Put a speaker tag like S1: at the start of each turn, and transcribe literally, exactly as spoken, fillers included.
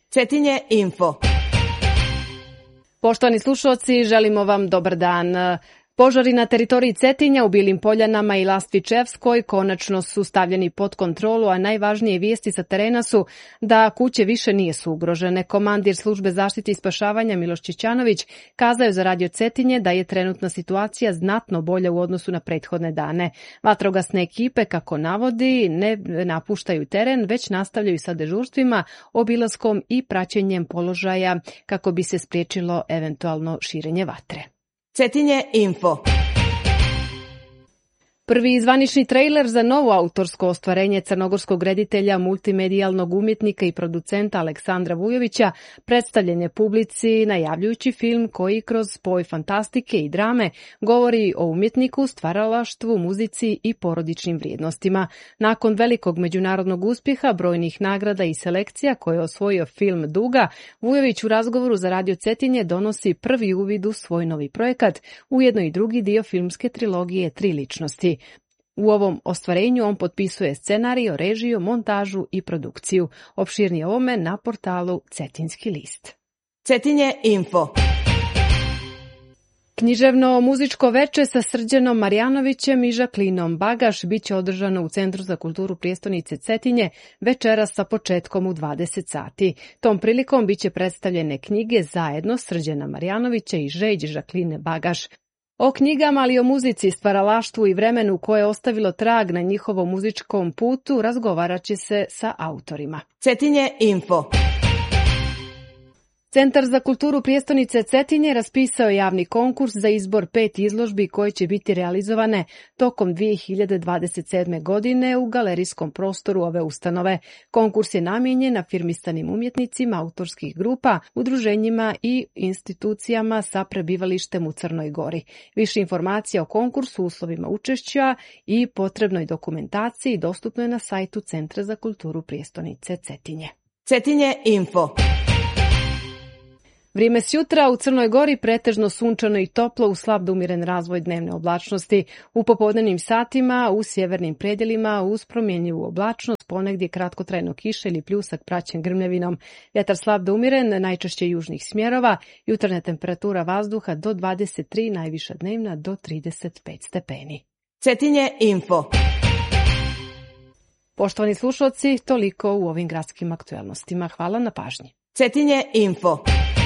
S1: Cetinje Info.
S2: Poštovani slušalci, želimo vam dobar dan. Požari na teritoriji Cetinja u Bijelim Poljanama i Lastvičevskoj konačno su stavljeni pod kontrolu, a najvažnije vijesti sa terena su da kuće više nisu ugrožene. Komandir službe zaštite i spašavanja Miloš Čičanović kazao je za Radio Cetinje da je trenutna situacija znatno bolja u odnosu na prethodne dane. Vatrogasne ekipe, kako navodi, ne napuštaju teren, već nastavljaju sa dežurstvima, obilaskom i praćenjem položaja kako bi se spriječilo eventualno širenje vatre.
S1: Cetinje Info.
S2: Prvi zvanični trejler za novo autorsko ostvarenje crnogorskog reditelja, multimedijalnog umjetnika i producenta Aleksandra Vujovića predstavljen je publici najavljujući film koji kroz spoj fantastike i drame govori o umjetniku, stvaralaštvu, muzici i porodičnim vrijednostima. Nakon velikog međunarodnog uspjeha, brojnih nagrada i selekcija koje je osvojio film Duga, Vujović u razgovoru za Radio Cetinje donosi prvi uvid u svoj novi projekat, ujedno i drugi dio filmske trilogije Tri ličnosti. U ovom ostvarenju on potpisuje scenarij, režiju, montažu i produkciju. Opširnije ovome na portalu Cetinski list.
S1: Cetinje Info.
S2: Književno-muzičko veče sa Srđanom Marjanovićem i Žaklinom Bagaš biće održano u Centru za kulturu prijestolnice Cetinje večeras sa početkom u dvadeset sati. Tom prilikom biće predstavljene knjige zajedno Srđana Marjanovića i Žeđ Žakline Bagaš. O knjigama, ali i o muzici, stvaralaštvu i vremenu koje je ostavilo trag na njihovom muzičkom putu razgovarat će se sa autorima.
S1: Cetinje Info.
S2: Centar za kulturu prijestolnice Cetinje raspisao je javni konkurs za izbor pet izložbi koje će biti realizovane tokom dvije hiljade dvadeset sedme. godine u galerijskom prostoru ove ustanove. Konkurs je namijenjen afirmistanim umjetnicima autorskih grupa, udruženjima i institucijama sa prebivalištem u Crnoj Gori. Više informacija o konkursu, uslovima učešća i potrebnoj dokumentaciji dostupno je na sajtu Centra za kulturu prijestolnice Cetinje.
S1: Cetinje Info.
S2: Vrijeme s jutra u Crnoj Gori pretežno sunčano i toplo uz slab do umiren razvoj dnevne oblačnosti. U popodnevnim satima u sjevernim predjelima uz promjenjivu oblačnost, ponegdje kratkotrajno kiše ili pljusak praćen grmljavinom. Vjetar slab do umiren, najčešće južnih smjerova, jutarnja temperatura vazduha do dvadeset tri, najviša dnevna do trideset pet stepeni.
S1: Cetinje Info.
S2: Poštovani slušalci, toliko u ovim gradskim aktuelnostima. Hvala na pažnji.
S1: Cetinje Info.